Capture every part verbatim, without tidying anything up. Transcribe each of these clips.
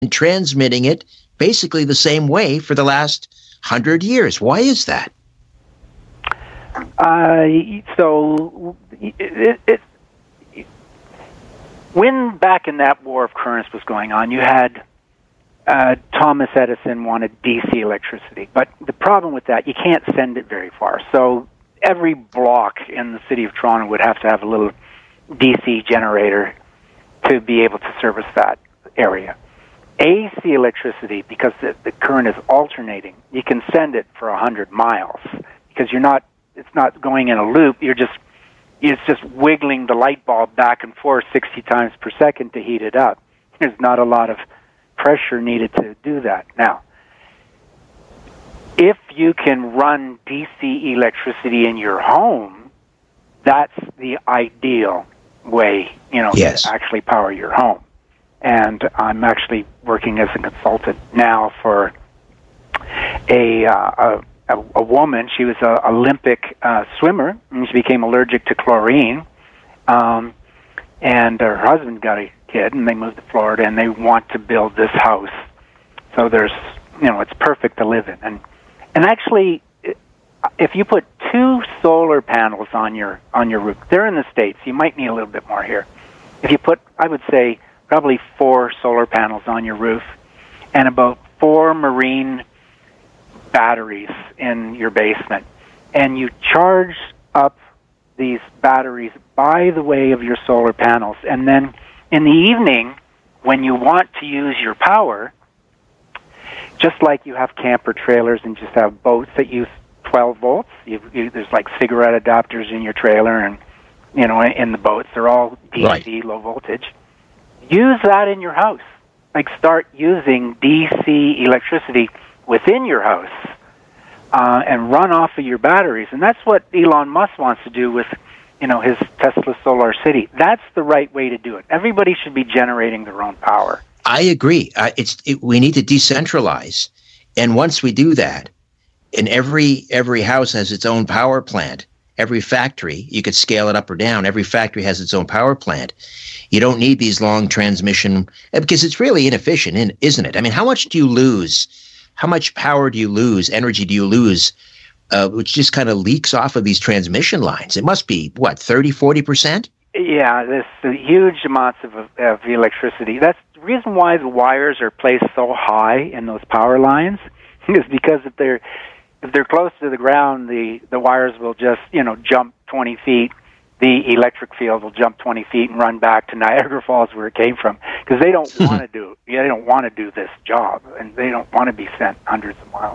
transmitting it basically the same way for the last hundred years. Why is that? Uh, so it, it, it, when back in that war of currents was going on, you had uh, Thomas Edison wanted D C electricity, but the problem with that, you can't send it very far. So every block in the city of Toronto would have to have a little D C generator to be able to service that area. A C electricity, because the, the current is alternating, you can send it for one hundred miles because you're not. It's not going in a loop. You're just it's just wiggling the light bulb back and forth sixty times per second to heat it up. There's not a lot of pressure needed to do that. Now, if you can run D C electricity in your home, that's the ideal way, you know, yes. to actually power your home. And I'm actually working as a consultant now for a uh, a, a woman. She was an Olympic uh, swimmer, and she became allergic to chlorine. Um, and her husband got a kid, and they moved to Florida, and they want to build this house. So there's, you know, it's perfect to live in. And and actually, if you put two solar panels on your on your roof, they're in the States. You might need a little bit more here. If you put, I would say, probably four solar panels on your roof and about four marine batteries in your basement, and you charge up these batteries by the way of your solar panels, and then in the evening, when you want to use your power, just like you have camper trailers and just have boats that use twelve volts, you, you, there's like cigarette adapters in your trailer, and you know, in the boats, they're all D C, right. Low voltage. Use that in your house. Like, start using D C electricity within your house uh, and run off of your batteries. And that's what Elon Musk wants to do with, you know, his Tesla Solar City. That's the right way to do it. Everybody should be generating their own power. I agree. Uh, it's it, we need to decentralize, and once we do that, and every every house has its own power plant. Every factory, you could scale it up or down. Every factory has its own power plant. You don't need these long transmission, because it's really inefficient, isn't it? I mean, how much do you lose? How much power do you lose? Energy do you lose, uh, which just kind of leaks off of these transmission lines? It must be, what, thirty, forty percent? Yeah, there's huge amounts of, of electricity. That's the reason why the wires are placed so high in those power lines, is because if they're If they're close to the ground, the, the wires will just, you know, jump twenty feet. The electric field will jump twenty feet and run back to Niagara Falls where it came from, because they don't want to do yeah, they don't want to do this job, and they don't want to be sent hundreds of miles.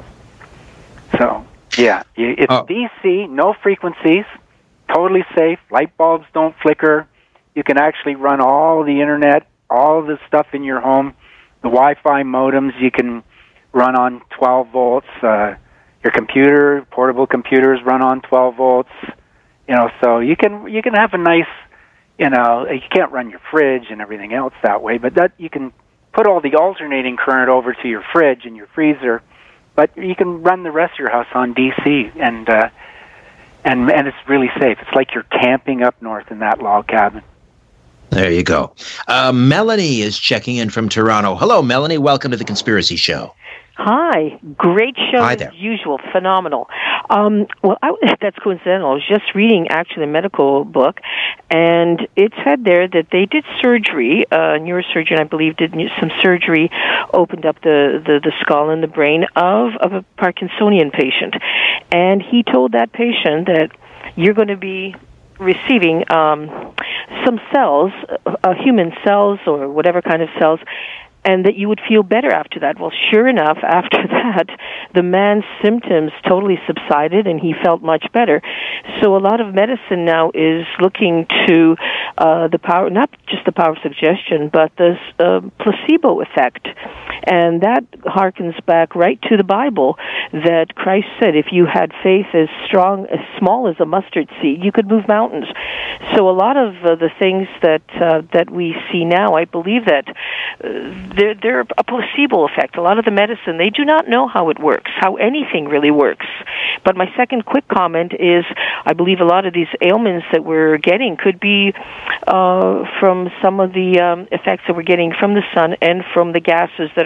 So, yeah, it's oh. D C, no frequencies, totally safe. Light bulbs don't flicker. You can actually run all the internet, all the stuff in your home. The Wi-Fi modems you can run on twelve volts. Uh, Your computer, portable computers run on twelve volts, you know, so you can you can have a nice, you know, you can't run your fridge and everything else that way, but that you can put all the alternating current over to your fridge and your freezer, but you can run the rest of your house on D C, and uh, and and it's really safe. It's like you're camping up north in that log cabin. There you go. Uh, Melanie is checking in from Toronto. Hello, Melanie. Welcome to The Conspiracy Show. Hi. Great show Hi as there. usual. Phenomenal. Um, well, I, that's coincidental. I was just reading, actually, a medical book, and it said there that they did surgery. A neurosurgeon, I believe, did some surgery, opened up the, the, the skull and the brain of, of a Parkinsonian patient. And he told that patient that you're going to be receiving um, some cells, uh, human cells or whatever kind of cells, and that you would feel better after that. Well, sure enough, after that, the man's symptoms totally subsided, and he felt much better. So a lot of medicine now is looking to uh, the power, not just the power of suggestion, but the uh, placebo effect. And that harkens back right to the Bible, that Christ said if you had faith as strong, as small as a mustard seed, you could move mountains. So a lot of uh, the things that uh, that we see now, I believe that uh, they're, they're a placebo effect. A lot of the medicine, they do not know how it works, how anything really works. But my second quick comment is, I believe a lot of these ailments that we're getting could be uh, from some of the um, effects that we're getting from the sun and from the gases that